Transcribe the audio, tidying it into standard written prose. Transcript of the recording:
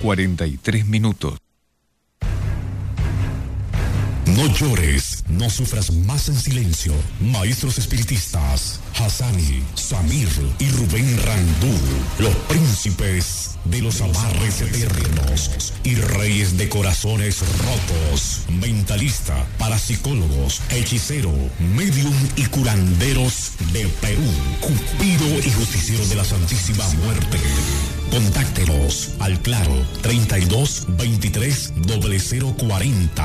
43 minutos. No llores, no sufras más en silencio. Maestros espiritistas, Hassani, Samir y Rubén Randú, los príncipes de los amarres eternos y reyes de corazones rotos, mentalista, parapsicólogos, hechicero, medium y curanderos de Perú, Cupido y justiciero de la Santísima Muerte. Contáctelos al claro 32 23 0040